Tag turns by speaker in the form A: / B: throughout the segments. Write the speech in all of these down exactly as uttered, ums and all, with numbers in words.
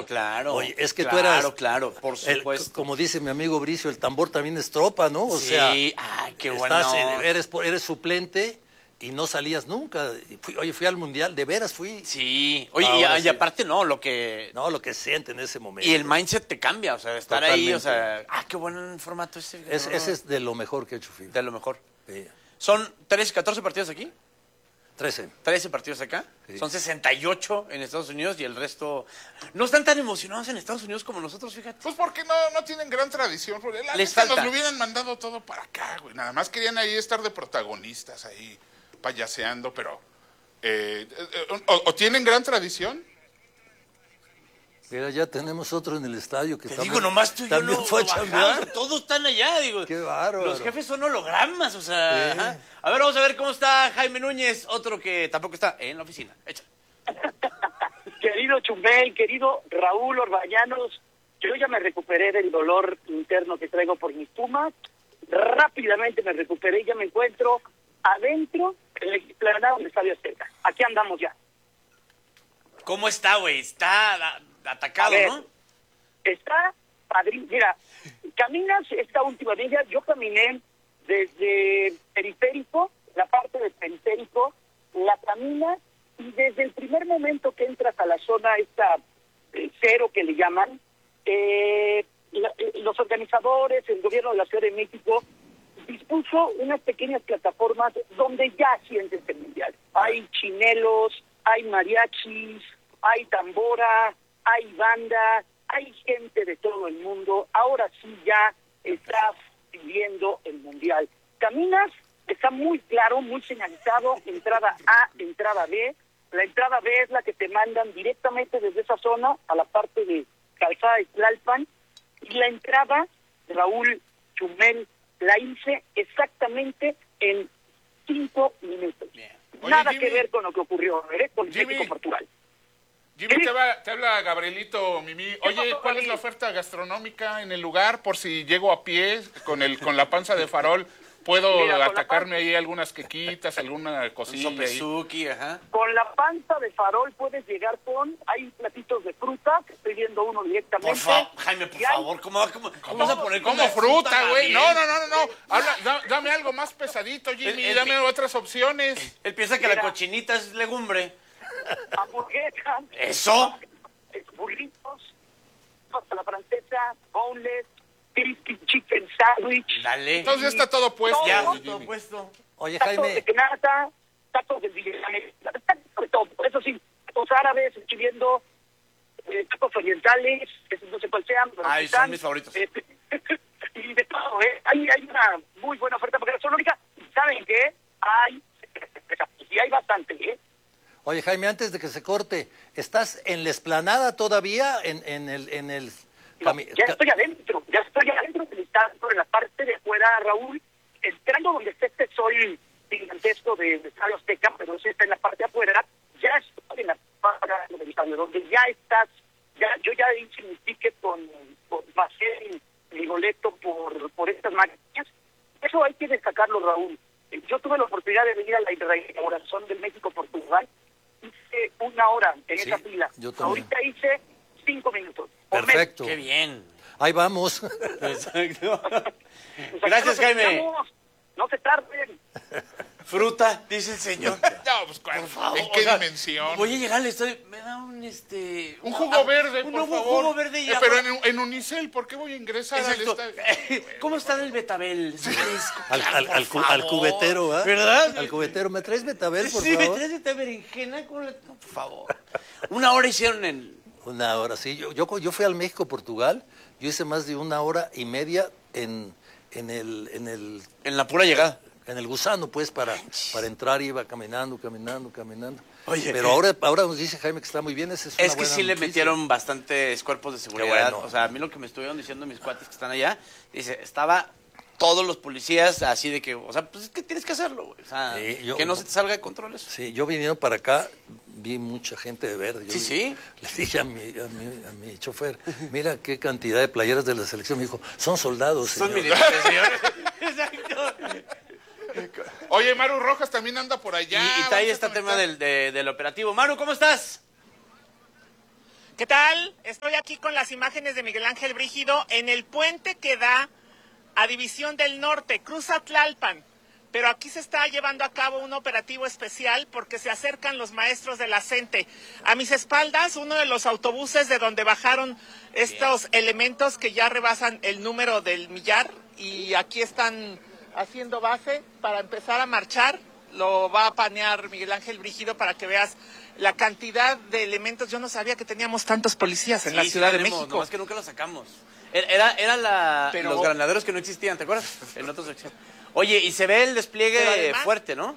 A: Claro, claro.
B: Oye, es que
A: claro,
B: tú eras...
A: Claro, claro, por supuesto.
B: El, como dice mi amigo Bricio, el tambor también es tropa, ¿no? O
A: sí,
B: sea...
A: ay, qué bueno.
B: Estás, eres, eres suplente y no salías nunca. Fui, oye, fui al Mundial, de veras fui.
A: Sí, oye, y,
B: Ahora
A: y
B: sí.
A: aparte no, lo que...
B: No, lo que siente en ese momento.
A: Y el mindset te cambia, o sea, estar
B: Totalmente.
A: ahí, o sea, ah, qué buen formato ese.
B: Es,
A: ¿no?
B: Ese es de lo mejor que he hecho FIFA.
A: De lo mejor.
B: Sí.
A: ¿Son trece, catorce partidos aquí?
B: trece.
A: trece partidos acá.
B: Sí.
A: Son sesenta y ocho en Estados Unidos y el resto... No están tan emocionados en Estados Unidos como nosotros, fíjate.
C: Pues porque no, no tienen gran tradición. Porque la
A: Les
C: neta
A: falta.
C: nos lo hubieran mandado todo para acá, güey. Nada más querían ahí estar de protagonistas, ahí payaseando, pero... Eh, eh, o, ¿O tienen gran tradición?
B: Mira, ya tenemos otro en el estadio que
A: Te
B: también,
A: digo, nomás tú y yo
B: también
A: no
B: fue a
A: bajamos,
B: chambear.
A: todos están allá, digo.
B: Qué bárbaro.
A: Los jefes son hologramas, o sea...
B: Sí.
A: ajá. A ver, vamos a ver cómo está Jaime Núñez, otro que tampoco está en la oficina. Echa.
D: Querido Chumel, querido Raúl Orbañanos, yo ya me recuperé del dolor interno que traigo por mis Pumas. Rápidamente me recuperé y ya me encuentro adentro en el explanado del Estadio Azteca. Aquí andamos ya.
A: ¿Cómo está, güey? Está a- atacado,
D: A ver,
A: ¿no?
D: Está padrísimo. Mira, caminas esta última milla, yo caminé desde periférico, la parte del periférico, la caminas y desde el primer momento que entras a la zona esta eh, cero que le llaman, eh, la- eh, los organizadores, el gobierno de la Ciudad de México dispuso unas pequeñas plataformas donde ya sientes el mundial. Hay chinelos, hay mariachis, hay tambora, hay banda, hay gente de todo el mundo. Ahora sí ya estás viviendo el mundial. Caminas, está muy claro, muy señalizado, entrada A, entrada B. La entrada B es la que te mandan directamente desde esa zona a la parte de Calzada de Tlalpan. Y la entrada, Raúl Chumel, la hice exactamente en cinco minutos.
A: Bien.
C: Oye,
D: Nada
C: Jimmy.
D: que ver con lo que ocurrió ¿eh? con
C: Jimmy.
D: México-Portugal.
C: Jimmy, te, va- te habla Gabrielito Mimi. Oye,
D: pasó,
C: ¿cuál es
D: Gabriel?
C: la oferta gastronómica en el lugar? Por si llego a pie con el con la panza de farol, ¿puedo
D: Mira, con la
C: atacarme ahí algunas quequitas, alguna
A: Un
C: cosilla ahí?
A: sopesuki, ajá.
D: Con la panza de farol puedes llegar con, hay platitos de fruta, que estoy viendo uno directamente.
A: Por favor, Jaime, por
D: Y hay-
A: favor, ¿cómo, cómo, cómo vas a poner
C: Como
A: como
C: fruta, güey. No,
A: Gabriel?
C: no, no, no, no. Habla, da- dame algo más pesadito, Jimmy.
A: El- el
C: dame
A: pi-
C: otras opciones.
A: Él piensa que
D: Mira.
A: la cochinita es legumbre.
D: Hamburguesas.
A: ¿Eso?
D: Burritos, pasta a la francesa, boneless, crispy chicken sandwich,
A: Dale.
C: Entonces ya está todo puesto.
A: ya,
C: Jimmy.
A: todo puesto.
B: Oye,
D: tacos de
B: Jaime,
D: canasta, tacos de villame, tacos de todo. Eso sí, tacos árabes, estoy viendo eh, tacos orientales, esos no sé cuál sean. pero
A: Ay,
D: están,
A: son mis favoritos.
D: eh, y de todo, ¿eh? Hay, hay una muy buena oferta porque gastronómica. ¿Y saben qué? Hay, y hay bastante, ¿eh?
B: oye, Jaime, antes de que se corte, ¿estás en la explanada todavía? En, en el... En el
D: No,
B: cami-
D: ya
B: ca-
D: estoy adentro, ya estoy adentro del estadio, en la parte de afuera, Raúl, entrando donde está este sol gigantesco del Estadio Azteca, pero sí está en la parte de afuera, ya estoy en la parte del estadio, donde ya estás, ya yo ya hice mi ticket con, con pasé mi, mi boleto por, por estas máquinas. Eso hay que destacarlo, Raúl. Eh, Yo tuve la oportunidad de venir a la inauguración del México-Portugal, hice una hora en
B: Sí,
D: esa fila.
B: yo también.
D: Ahorita hice cinco minutos. o menos.
B: Perfecto.
A: Qué bien.
B: Ahí vamos.
A: Exacto.
D: Pues
A: Gracias,
D: aquí nos
A: Jaime.
D: estamos. No se tarden.
A: Fruta, dice el señor.
C: No, pues, ¿cuál?
A: Por favor,
C: ¿En qué
A: o sea,
C: dimensión?
A: Voy a llegar al estadio. Me da un este.
C: Un jugo verde,
A: un
C: por
A: jugo,
C: favor.
A: jugo verde y
C: Eh,
A: agua.
C: pero en, en Unicel, ¿por qué voy a ingresar
A: Exacto.
C: al estadio?
A: ¿Cómo está el betabel? Fresco,
B: Al, al,
A: por
B: al cu- al
A: favor.
B: cubetero, ¿ah?
A: ¿Verdad?
B: Al cubetero. ¿Me traes betabel, por
A: Sí, me
B: favor?
A: traes esta berenjena con la... no, por favor. Una hora hicieron en...
B: Una hora, sí. Yo, yo, yo fui al México-Portugal. Yo hice más de una hora y media en, en, el, en, el,
A: En la pura llegada.
B: en el gusano, pues, para, para entrar. Iba caminando, caminando, caminando.
A: Oye.
B: Pero ahora, ahora nos dice Jaime que está muy bien. Esa es una
A: Es que
B: buena
A: sí le
B: noticia.
A: metieron bastantes cuerpos de seguridad.
B: bueno.
A: O sea, a mí lo que me estuvieron diciendo mis cuates que están allá, dice, estaba todos los policías así de que, o sea, pues es que tienes que hacerlo, güey. O sea,
B: Sí, yo-
A: que no se te salga de control eso.
B: Sí, yo viniendo para acá, vi mucha gente de verde. Yo
A: Sí,
B: vi-
A: sí.
B: Le dije a mi, a, mi, a mi chofer, mira qué cantidad de playeras de la selección. Me dijo, son soldados,
A: Son
B: señor.
A: militares, señores. Exacto.
C: Oye, Maru Rojas también anda por allá.
A: y, y está ahí
C: vamos a
A: este
C: conectar.
A: tema del, de- del operativo. Maru, ¿cómo estás?
E: ¿Qué tal? Estoy aquí con las imágenes de Miguel Ángel Brígido en el puente que da a División del Norte, cruza Tlalpan. Pero aquí se está llevando a cabo un operativo especial porque se acercan los maestros de la CENTE. A mis espaldas, uno de los autobuses de donde bajaron estos Bien. elementos que ya rebasan el número del millar y aquí están haciendo base para empezar a marchar. Lo va a panear Miguel Ángel Brígido para que veas la cantidad de elementos. Yo no sabía que teníamos tantos policías en sí, la Ciudad sí tenemos, de México.
A: No, es que nunca los sacamos. Era, era la,
E: Pero,
A: los granaderos que no existían, ¿te acuerdas? En otra sección. Oye, y se ve el despliegue además, fuerte, ¿no?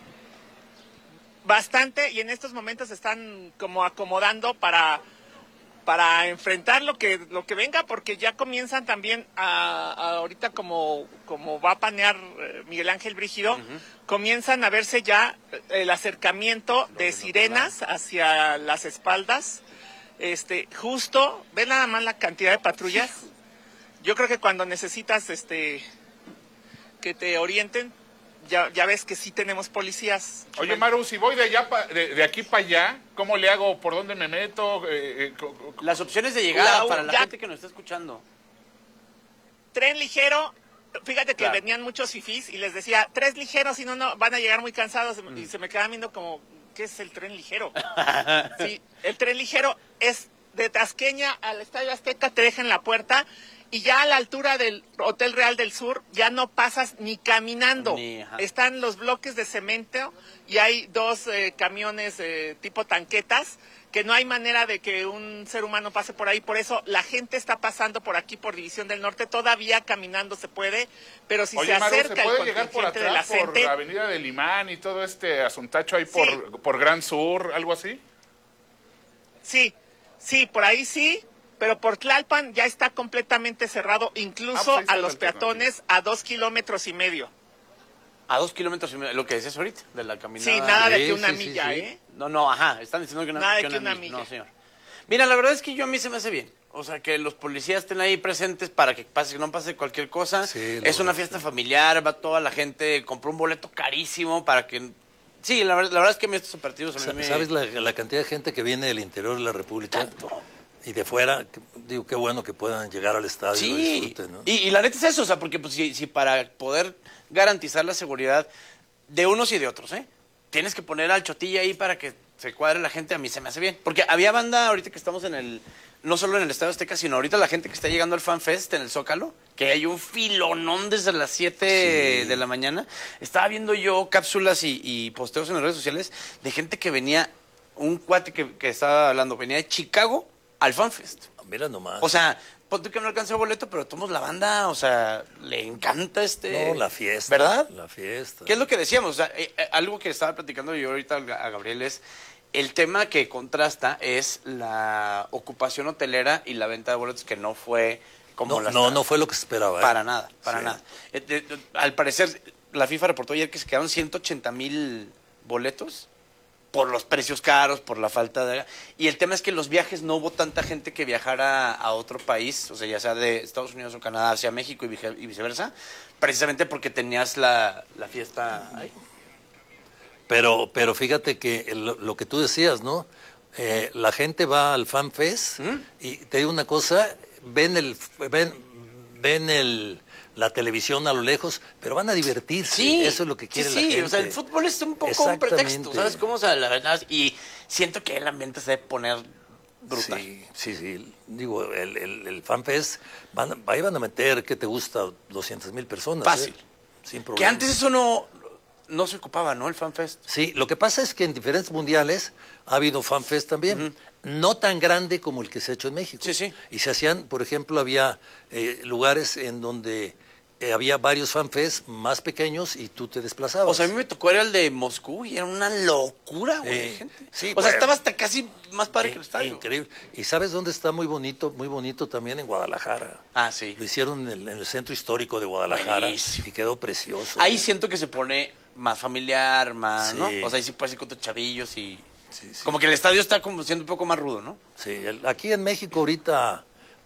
E: Bastante, y en estos momentos están como acomodando para, para enfrentar lo que, lo que venga, porque ya comienzan también a, a ahorita como, como va a panear Miguel Ángel Brígido, uh-huh. comienzan a verse ya el acercamiento de sirenas hacia las espaldas. Este, justo, ve nada más la cantidad de patrullas. Yo creo que cuando necesitas este que te orienten, ya, ya ves que sí tenemos policías.
C: Oye, Maru, si voy de allá pa, de, de aquí para allá, ¿cómo le hago? ¿Por dónde me meto? Eh, eh,
A: Las opciones de llegada la, para la ya, gente que nos está escuchando.
E: Tren ligero, fíjate que
A: claro.
E: venían muchos fifís y les decía, tres ligeros, si no, no, van a llegar muy cansados. Mm. Y se me quedaban viendo como, ¿qué es el tren ligero? Sí, el tren ligero es de Tasqueña al Estadio Azteca, te deja en la puerta y ya a la altura del Hotel Real del Sur ya no pasas ni caminando. Ni, Están los bloques de cemento y hay dos eh, camiones eh, tipo tanquetas que no hay manera de que un ser humano pase por ahí. Por eso la gente está pasando por aquí, por División del Norte, todavía caminando se puede, pero si
C: Oye,
E: se
C: Maru,
E: acerca
C: ¿se puede
E: el
C: llegar por
E: contingente de la
C: atrás, por
E: gente,
C: la Avenida del Imán y todo este asuntacho ahí por, sí. por Gran Sur, algo así?
E: Sí, sí, por ahí sí, pero por Tlalpan ya está completamente cerrado, incluso ah, pues a los peatones a dos kilómetros y medio.
A: A dos kilómetros y medio, lo que decías ahorita, de la caminada.
E: Sí, nada de que
B: sí,
E: una
B: sí,
E: milla,
B: sí,
E: ¿eh?
A: No, no, ajá, están diciendo que una,
E: nada de
A: que
E: que
A: una,
E: una milla.
A: No, señor. Mira, la verdad es que yo a mí se me hace bien. O sea, que los policías estén ahí presentes para que pase, que no pase cualquier cosa. Sí, es una fiesta familiar, va toda la gente, compró un boleto carísimo para que... Sí, la, la verdad es que a mí estos partidos... A mí me...
B: ¿Sabes la, la cantidad de gente que viene del interior de la República? Tanto. Y de fuera, que, digo, qué bueno que puedan llegar al estadio
A: sí.
B: y disfruten, ¿no?
A: Y, y la neta es eso, o sea, porque pues, si, si para poder garantizar la seguridad de unos y de otros, ¿eh? Tienes que poner al chotilla ahí para que se cuadre la gente, a mí se me hace bien. Porque había banda ahorita que estamos en el, no solo en el Estadio Azteca, sino ahorita la gente que está llegando al Fan Fest en el Zócalo, que hay un filonón desde las siete sí. de la mañana. Estaba viendo yo cápsulas y, y posteos en las redes sociales de gente que venía, un cuate que, que estaba hablando, venía de Chicago al Fan Fest.
B: Mira nomás.
A: O sea, ponte que no alcancé boleto, pero tomamos la banda, o sea, le encanta este...
B: No, la fiesta.
A: ¿Verdad?
B: La fiesta.
A: ¿Qué es lo que decíamos? O sea, eh, eh, algo que estaba platicando yo ahorita a Gabriel es, el tema que contrasta es la ocupación hotelera y la venta de boletos que no fue como
B: no,
A: las...
B: No, no fue lo que se esperaba. ¿eh?
A: Para nada, para
B: sí.
A: nada. Eh, eh, al parecer, la FIFA reportó ayer que se quedaron ciento ochenta mil boletos por los precios caros, por la falta de... Y el tema es que los viajes no hubo tanta gente que viajara a otro país, o sea, ya sea de Estados Unidos o Canadá hacia México y viceversa, precisamente porque tenías la, la fiesta ahí.
B: Pero, pero fíjate que el, lo que tú decías, ¿no? Eh, la gente va al Fan Fest ¿Mm? y te digo una cosa, ven el... ven, ven el la televisión a lo lejos, pero van a divertirse. Sí, eso es lo que quiere sí, la gente. Sí,
A: o sea, el fútbol es un poco un pretexto, ¿sabes cómo? O sea, la verdad, y siento que el ambiente se debe poner brutal.
B: Sí, sí, sí. Digo, el, el, el FanFest, van, ahí van a meter, ¿qué te gusta? doscientas mil personas.
A: Fácil.
B: ¿eh? Sin problema.
A: Que antes eso no, no se ocupaba, ¿no? El FanFest.
B: Sí, lo que pasa es que en diferentes mundiales ha habido FanFest también. Uh-huh. No tan grande como el que se ha hecho en México.
A: Sí, sí.
B: Y se hacían, por ejemplo, había eh, lugares en donde... Eh, había varios fanfests más pequeños y tú te desplazabas.
A: O sea, a mí me tocó era el de Moscú y era una locura, güey, eh, gente. Sí, o bueno, sea, estaba hasta casi más padre eh, que el estadio.
B: Increíble. ¿Y sabes dónde está muy bonito? Muy bonito también en Guadalajara.
A: Ah, sí.
B: Lo hicieron en el, en el centro histórico de Guadalajara. Buenísimo. Y quedó precioso.
A: Ahí siento que se pone más familiar, más, sí. ¿no? O sea, ahí sí puedes ir con tus chavillos y... Sí, sí. Como que el estadio está como siendo un poco más rudo, ¿no?
B: Sí, el, aquí en México ahorita...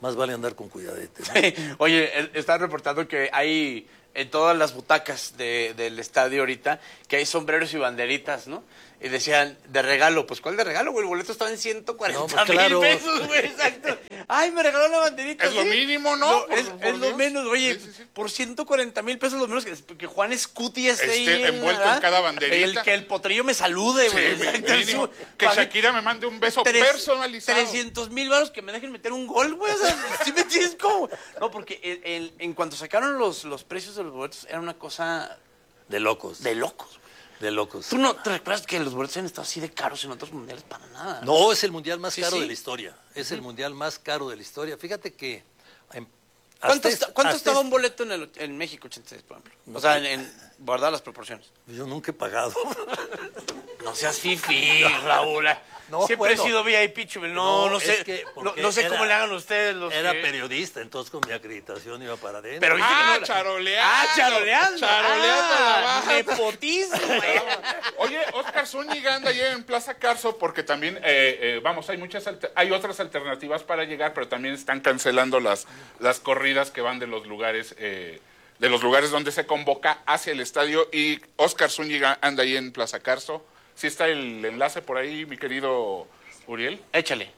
B: más vale andar con cuidadete, ¿no?
A: Oye, el- están reportando que hay en todas las butacas de- del estadio ahorita, que hay sombreros y banderitas, ¿no? Y decían, de regalo, pues ¿cuál de regalo, güey? El boleto estaba en ciento cuarenta
B: No, pues,
A: mil
B: claro.
A: pesos, güey, exacto. Ay, me regaló la banderita.
C: Es lo
A: ¿sí?
C: mínimo, ¿no? Por-
A: es
C: por
A: es lo
C: Dios.
A: menos, oye,
C: Sí, sí, sí.
A: por ciento cuarenta mil pesos lo menos que, que Juan Scuti esté
C: Esté
A: ahí.
C: envuelto
A: ¿verdad?
C: en cada banderita.
A: El, que el potrillo me salude,
C: Sí,
A: güey.
C: mi-
A: exacto,
C: mínimo.
A: su-
C: Que
A: pagué
C: Shakira me mande un beso
A: tres-
C: personalizado.
A: trescientos mil varos que me dejen meter un gol, güey. O sea, ¿sí me entiendes cómo? No, porque el- el- en cuanto sacaron los, los precios de los boletos, era una cosa
B: De locos.
A: de locos.
B: De locos.
A: ¿Tú no te recuerdas que los boletos han estado así de caros en otros mundiales? Para nada.
B: No, es el mundial más
A: Sí,
B: caro
A: sí.
B: de la historia. Es el mundial más caro de la historia. Fíjate que... em,
A: ¿Cuánto,
B: hasta
A: está-
B: es-
A: cuánto
B: hasta
A: estaba
B: es-
A: un boleto en, el, en México ochenta y seis, por ejemplo? O sea, en, en guardar las proporciones.
B: Yo nunca he pagado.
A: No seas fifi, Raúl.
B: No,
A: Siempre
B: bueno.
A: he sido V I P, Chumel. No, no,
B: es
A: sé.
B: que
A: no,
B: porque
A: no sé
B: era-
A: cómo le hagan ustedes los
B: Era
A: que-
B: periodista, entonces con mi acreditación iba para adentro.
A: Pero viste que
C: Ah,
A: no-
C: charoleando.
A: Ah, charoleando.
C: Charoleando
A: Ah,
C: la baja.
A: nepotismo. güey.
C: Oye, Oscar Zúñiga anda allá en Plaza Carso porque también, eh, eh, vamos, hay muchas, alter- hay otras alternativas para llegar, pero también están cancelando las, las corridas que van de los lugares, eh, de los lugares donde se convoca hacia el estadio, y Oscar Zúñiga anda ahí en Plaza Carso. ¿Sí está el enlace por ahí, mi querido Uriel?
A: Échale.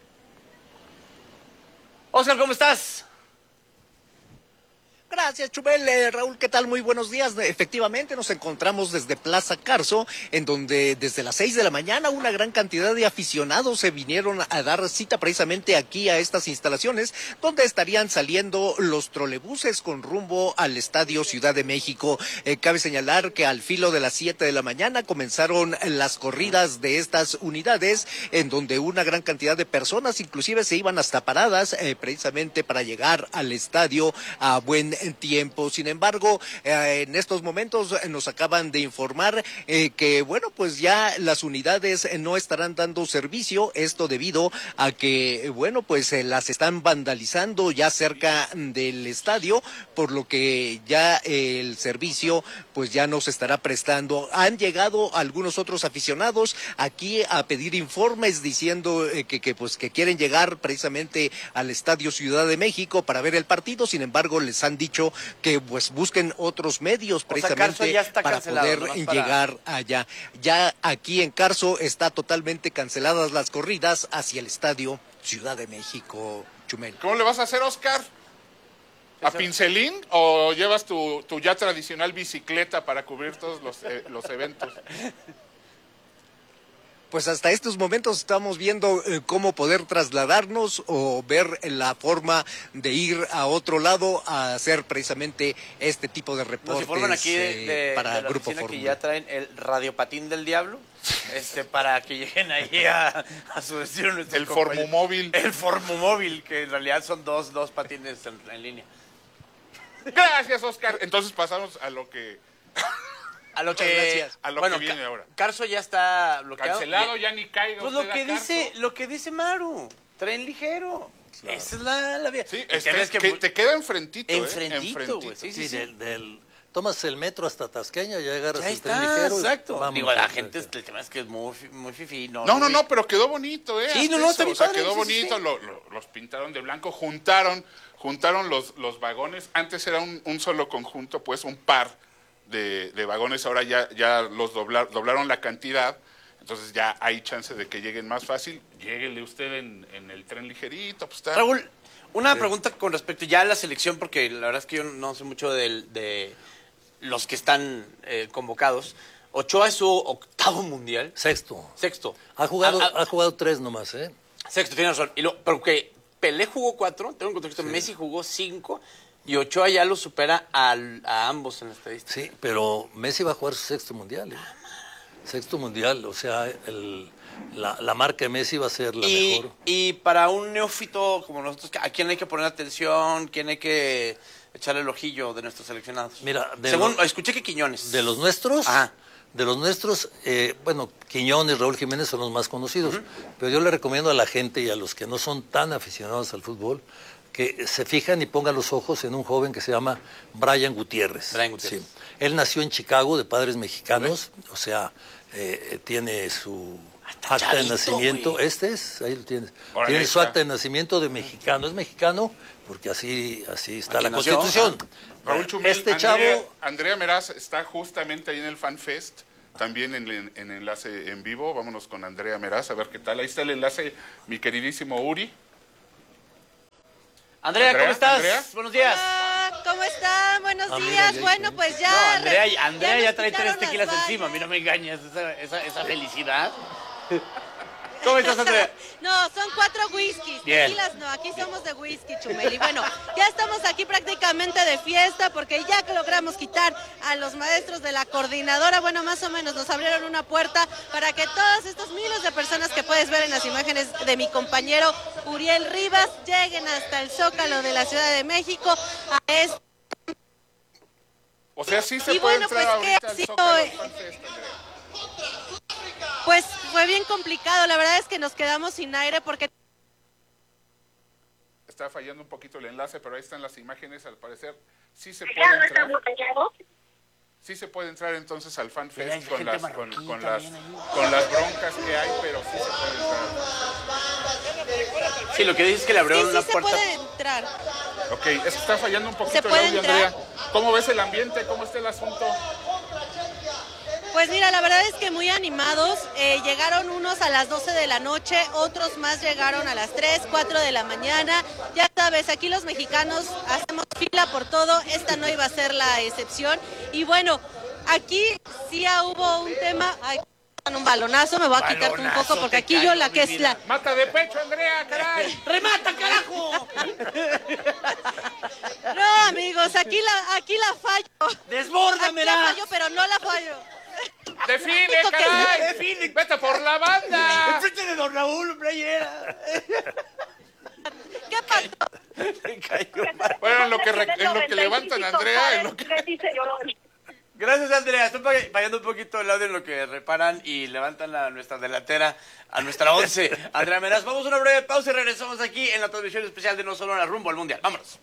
A: Oscar, ¿cómo estás?
F: Gracias, Chumel. Eh, Raúl, ¿qué tal? Muy buenos días. Efectivamente, nos encontramos desde Plaza Carso, en donde desde las seis de la mañana una gran cantidad de aficionados se vinieron a dar cita precisamente aquí a estas instalaciones, donde estarían saliendo los trolebuses con rumbo al Estadio Ciudad de México. Eh, cabe señalar que al filo de las siete de la mañana comenzaron las corridas de estas unidades, en donde una gran cantidad de personas inclusive se iban hasta paradas eh, precisamente para llegar al estadio a buen tiempo. Sin embargo, eh, en estos momentos eh, nos acaban de informar eh, que, bueno, pues ya las unidades eh, no estarán dando servicio, esto debido a que, eh, bueno, pues eh, las están vandalizando ya cerca del estadio, por lo que ya eh, el servicio pues ya no se estará prestando. Han llegado algunos otros aficionados aquí a pedir informes diciendo eh, que, que pues que quieren llegar precisamente al Estadio Ciudad de México para ver el partido. Sin embargo, les han dicho que pues busquen otros medios
A: sea,
F: precisamente
A: Carso ya está
F: para
A: cancelado,
F: poder
A: nomás para-
F: llegar allá. Ya aquí en Carso está totalmente canceladas las corridas hacia el Estadio Ciudad de México, Chumel.
C: ¿Cómo le vas a hacer, Oscar? ¿A pincelín o llevas tu, tu ya tradicional bicicleta para cubrir todos los, eh, los eventos?
F: Pues hasta estos momentos estamos viendo eh, cómo poder trasladarnos o ver la forma de ir a otro lado a hacer precisamente este tipo de
A: Nos
F: reportes
A: informan aquí de,
F: eh,
A: de-
F: para
A: de la
F: Grupo
A: oficina que
F: Fórmula.
A: ya traen el radiopatín del diablo, este, para que lleguen ahí a, a su destino nuestros
C: El
A: compañeros.
C: Formumóvil.
A: El Formumóvil, que en realidad son dos, dos patines en, en línea.
C: Gracias, Oscar. Entonces pasamos a lo que...
A: A lo
F: Muchas
A: que,
F: gracias.
C: A lo
A: bueno,
C: que viene
A: Ca-
C: ahora.
A: Carso ya está bloqueado.
C: Cancelado, ya ni caiga
A: Pues
C: usted
A: lo que
C: a Carso.
A: dice, lo que dice Maru, tren ligero. Esa es la, la vía.
C: Sí,
A: Y
C: este,
A: ves
C: que,
A: que-
C: te queda enfrentito, ¿eh?
A: Enfrentito, güey, sí,
B: Sí,
A: sí, sí.
B: del, del- tomas el metro hasta Tasqueña, ya agarras
A: Ya
B: el tren
A: está,
B: ligero. y
A: exacto.
B: vámonos.
A: Digo, la gente, el tema es que es muy, fi- muy fifi. No,
C: No, no,
A: muy-
C: no, pero quedó bonito, ¿eh?
A: Sí,
C: Hasta
A: no, no,
C: eso,
A: está bien
C: o sea,
A: padre,
C: quedó
A: sí, sí,
C: bonito,
A: sí.
C: lo- lo- los pintaron de blanco, juntaron, juntaron los, los vagones. Antes era un, un solo conjunto, pues un par de, de vagones, ahora ya, ya los doblar, doblaron la cantidad, entonces ya hay chance de que lleguen más fácil. Lléguele usted en, en el tren ligerito, pues está...
A: Raúl, una pregunta con respecto ya a la selección, porque la verdad es que yo no sé mucho del- de los que están eh, convocados. Ochoa es su octavo mundial,
B: Sexto.
A: sexto.
B: Ha jugado,
A: Ah, ah,
B: ha jugado tres nomás, ¿eh?
A: Sexto, tiene razón. Y lo, pero que Pelé jugó cuatro, tengo un contexto, Messi jugó cinco, y Ochoa ya lo supera al- a ambos en la estadística.
B: Sí, pero Messi va a jugar su sexto mundial, ¿eh? Sexto mundial, o sea, el, la, la marca de Messi va a ser la
A: Y,
B: mejor.
A: y para un neófito como nosotros, ¿a quién hay que poner atención? ¿Quién hay que echarle el ojillo de nuestros seleccionados?
B: Mira, de
A: Según,
B: lo-
A: escuché que Quiñones.
B: De los nuestros,
A: Ajá.
B: de los nuestros, eh, bueno, Quiñones, Raúl Jiménez son los más conocidos, pero yo le recomiendo a la gente y a los que no son tan aficionados al fútbol que se fijan y pongan los ojos en un joven que se llama Brian Gutiérrez.
A: Brian Gutiérrez.
B: Sí. Él nació en Chicago de padres mexicanos, o sea, eh, tiene su,
A: Está
B: acta de
A: chavito,
B: nacimiento.
A: güey.
B: Este es, ahí lo tienes.
C: Órale,
B: Tiene
C: ahí
B: su
C: está.
B: acta de nacimiento de mexicano. Es mexicano porque así, así está
A: Aquí
B: la
A: nació,
B: Constitución.
C: Raúl Chumel,
B: Este
C: Andrea,
B: chavo,
C: Andrea Meraz está justamente ahí en el Fan Fest, también en, en, en enlace en vivo. Vámonos con Andrea Meraz a ver qué tal. Ahí está el enlace, mi queridísimo Uri.
A: Andrea,
C: Andrea,
A: ¿cómo estás?
C: Andrea.
A: Buenos días.
G: Hola, ¿cómo están? Buenos
B: Ah, mira,
G: días.
B: ya
G: Bueno,
B: hice.
G: pues ya.
A: No, Andrea,
G: re-
A: Andrea ya,
G: nos
A: trae tres
G: quitaron
A: tequilas
G: las
A: encima, a mí no
G: vallas.
A: me engañes, esa, esa, esa felicidad. ¿Cómo estás, Andrea?
G: No, son cuatro whiskies.
A: Bien.
G: Tequilas no, aquí somos de whisky, Chumel. Y bueno, ya estamos aquí prácticamente de fiesta porque ya que logramos quitar a los maestros de la coordinadora, bueno, más o menos nos abrieron una puerta para que todos estos miles de personas que puedes ver en las imágenes de mi compañero Uriel Rivas lleguen hasta el Zócalo de la Ciudad de México a este.
C: O sea, sí se
G: Y
C: puede
G: bueno,
C: entrar
G: pues, ¿qué
C: ahorita
G: ha
C: al
G: sido,
C: Zócalo
G: eh?
C: del Fan Fest, Andrea.
G: Pues fue bien complicado, la verdad es que nos quedamos sin aire porque
C: Está fallando un poquito el enlace, pero ahí están las imágenes, al parecer sí se puede entrar. Sí se puede entrar entonces al Fan
A: Mira, hay
C: Fest con
A: gente
C: las, con,
A: marroquí
C: con las,
A: también ahí.
C: con las broncas que hay, pero sí se puede entrar.
A: Sí, lo que dices es que le
G: sí,
A: abrieron
G: sí
A: la
G: se
A: puerta.
G: puede entrar.
C: Ok, es que está fallando un poquito
G: ¿Se
C: el
G: puede
C: audio,
G: entrar?
C: Andrea. ¿Cómo ves el ambiente? ¿Cómo está el asunto?
G: Pues mira, la verdad es que muy animados. Eh, llegaron unos a las doce de la noche, otros más llegaron a las tres, cuatro de la mañana. Ya sabes, aquí los mexicanos hacemos fila por todo. Esta no iba a ser la excepción. Y bueno, aquí sí hubo un tema. Ay, un balonazo, me voy a quitar un
A: Balonazo
G: poco porque
A: te
G: aquí
A: cayó,
G: yo la
A: mi
G: que es
A: vida.
G: la...
C: ¡Mata de pecho, Andrea, caray!
A: ¡Remata, carajo!
G: No, amigos, aquí la, aquí la fallo. Aquí la
A: ¡Desbórdamela!
G: fallo, pero no la fallo.
C: ¡Define,
G: Único que-
C: caray!
A: Define.
C: ¡Vete por la banda!
A: Enfrente de Don Raúl, hombre, ahí era.
G: ¿Qué pasó?
A: Me cayó mal.
C: Bueno, en lo que, re- en lo que levantan a Andrea, en lo que...
A: Gracias, Andrea. Estoy pa- fallando un poquito el audio en lo que reparan y levantan a nuestra delantera, a nuestra once. Andrea Meraz, vamos a una breve pausa y regresamos aquí en la transmisión especial de No Solo la Rumbo al Mundial. Vámonos.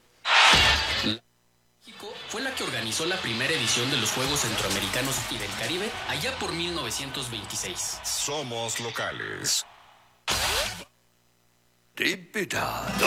H: México fue la que organizó la primera edición de los Juegos Centroamericanos y del Caribe allá por mil novecientos veintiséis.
I: Somos locales.
B: Típida.